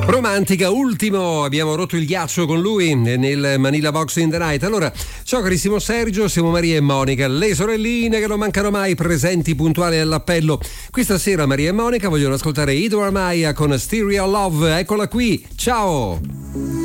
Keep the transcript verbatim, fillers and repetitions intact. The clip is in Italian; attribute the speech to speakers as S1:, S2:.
S1: Romantica, ultimo, abbiamo rotto il ghiaccio con lui nel Manila Box in the Night. Allora, ciao carissimo Sergio, siamo Maria e Monica, le sorelline che non mancano mai, presenti puntuali all'appello. Questa sera Maria e Monica vogliono ascoltare Ido Armaia con Stereo Love, eccola qui, ciao!